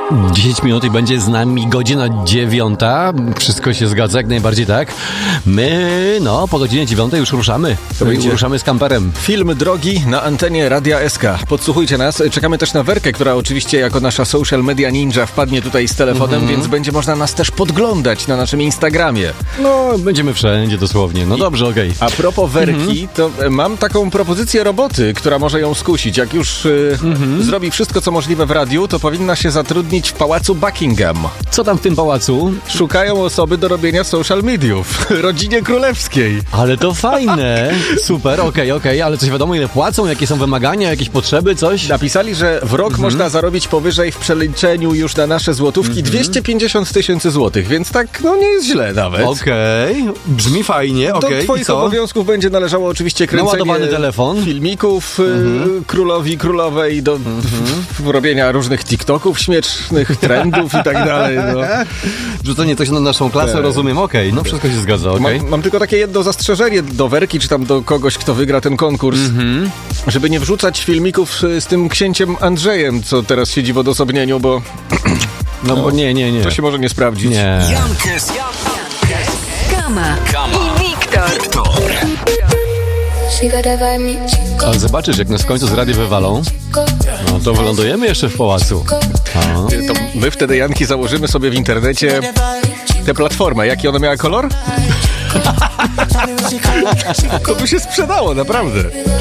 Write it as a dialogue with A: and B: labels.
A: 10 minut i będzie z nami godzina 9. Wszystko się zgadza, jak najbardziej tak. My, po godzinie 9 już ruszamy. Ruszamy z kamperem.
B: Film drogi na antenie Radia SK. Podsłuchujcie nas. Czekamy też na Werkę, która oczywiście jako nasza social media ninja wpadnie tutaj z telefonem, więc będzie można nas też podglądać na naszym Instagramie.
A: Będziemy wszędzie dosłownie. Dobrze, okej.
B: A propos Werki, to mam taką propozycję roboty, która może ją skusić. Jak już zrobi wszystko, co możliwe w radiu, to powinna się zatrudnić w pałacu Buckingham.
A: Co tam w tym pałacu?
B: Szukają osoby do robienia social mediów. Rodzinie królewskiej.
A: Ale to fajne. Super, okej. Ale coś wiadomo, ile płacą? Jakie są wymagania? Jakieś potrzeby? Coś?
B: Napisali, że w rok można zarobić powyżej w przeliczeniu już na nasze złotówki 250 000 złotych, więc tak, nie jest źle nawet.
A: Okej. Brzmi fajnie,
B: Do twoich obowiązków będzie należało oczywiście kręcenie
A: naładowany telefon,
B: filmików królowi, królowej, do robienia różnych TikToków śmiesznych, trendów i tak dalej.
A: Rzucenie coś na naszą klasę, rozumiem, wszystko się zgadza,
B: Mam tylko takie jedno zastrzeżenie do Werki, czy tam do kogoś, kto wygra ten konkurs, żeby nie wrzucać filmików z tym księciem Andrzejem, co teraz siedzi w odosobnieniu, bo
A: bo nie.
B: To się może nie sprawdzić.
A: Nie.
C: Jankes,
D: Kama i Wiktor.
A: Ale zobaczysz, jak nas w końcu z radia wywalą, to wylądujemy jeszcze w pałacu.
B: To my wtedy, Janki, założymy sobie w internecie tę platformę. Jaki ona miała kolor? To by się sprzedało, naprawdę.